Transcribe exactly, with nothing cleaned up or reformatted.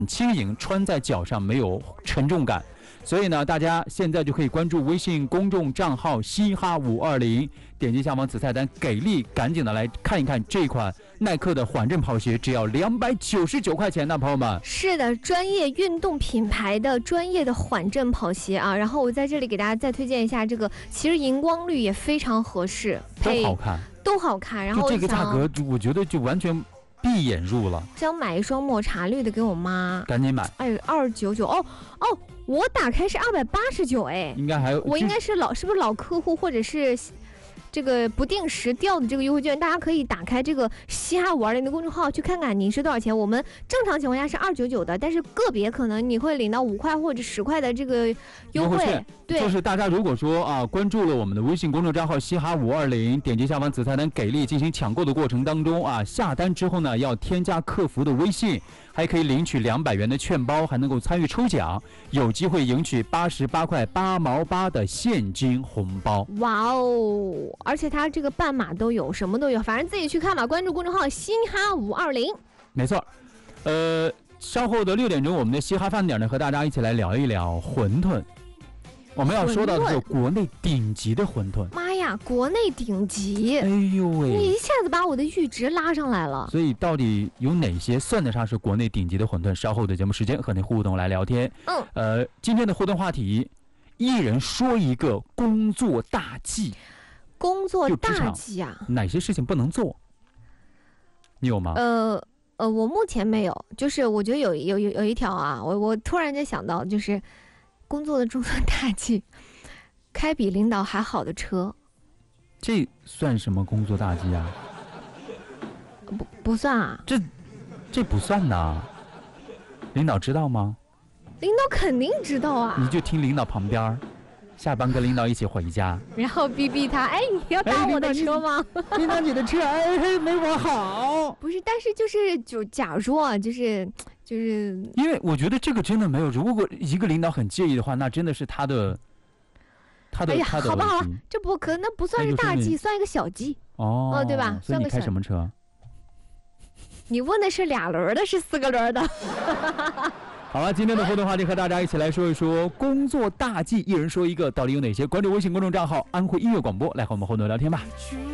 轻盈，穿在脚上没有沉重感。所以呢，大家现在就可以关注微信公众账号嘻哈五二零，点击下方此菜单给力，赶紧的来看一看这款耐克的缓震跑鞋，只要两百九十九块钱呢，朋友们。 是的，专业运动品牌的专业的缓震跑鞋啊。然后我在这里给大家再推荐一下这个，其实荧光绿也非常合适， 都好看， 都好看。然后就这个价格，我觉得就完全闭眼入了。 想买一双抹茶绿的给我妈， 赶紧买。 哎，二九九哦哦，我打开是二百八十九哎， 应该还有， 我应该是老是不是老客户或者是这个不定时调的这个优惠券，大家可以打开这个嘻哈五二零的公众号去看看您是多少钱。我们正常情况下是二九九的，但是个别可能你会领到五块或者十块的这个优惠。 券对， 就是大家如果说啊关注了我们的微信公众账号嘻哈五二零，点击下方此菜单给力进行抢购的过程当中啊，下单之后呢要添加客服的微信，还可以领取两百元的券包，还能够参与抽奖，有机会赢取八十八块八毛八的现金红包。 哇哦！而且它这个半码都有，什么都有，反正自己去看吧。关注公众号嘻哈五二零。 没错，呃，稍后的六点钟，我们的嘻哈饭点呢，和大家一起来聊一聊馄饨。我们要说到的是国内顶级的馄饨。 妈呀，国内顶级！ 哎呦喂， 你一下子把我的阈值拉上来了。 所以到底有哪些算得上是国内顶级的馄饨？稍后的节目时间和你互动来聊天。 嗯， 呃，今天的互动话题，一人说一个工作大忌。 工作大忌啊？ 哪些事情不能做？你有吗？ 呃呃，我目前没有，就是我觉得有有有有一条啊，我我突然间想到，就是工作的重大大忌，开比领导还好的车。 这算什么工作大忌啊？ 不不算啊。 这这不算呐。领导知道吗？ 领导肯定知道啊。 你就听领导旁边。下班跟领导一起回家， 然后逼逼他，哎，你要搭我的车吗？ 领导你的车，哎，没我好。 不是，但是就是就假如说，就是就是， 因为我觉得这个真的没有，如果一个领导很介意的话，那真的是他的，他的， 哎呀， 他的好吧好吧，这不可能不算是大忌，算一个小忌。 哦， 哦，对吧？ 所以你开什么车？ 你问的是俩轮的，是四个轮的？ 好了，今天的互动话题和大家一起来说一说工作大忌，一人说一个，到底有哪些？关注微信公众账号安徽音乐广播，来和我们互动聊天吧。